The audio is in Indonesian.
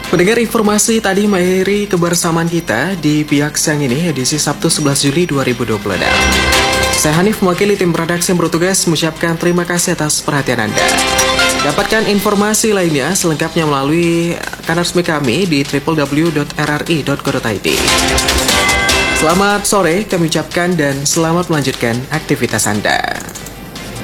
Mendengar informasi tadi mengakhiri kebersamaan kita di Pihak Siang ini edisi Sabtu 11 Juli 2026. Saya Hanif mewakili tim redaksi yang bertugas mengucapkan terima kasih atas perhatian Anda. Dapatkan informasi lainnya selengkapnya melalui kanal resmi kami di www.rri.co.id. Selamat sore kami ucapkan dan selamat melanjutkan aktivitas Anda.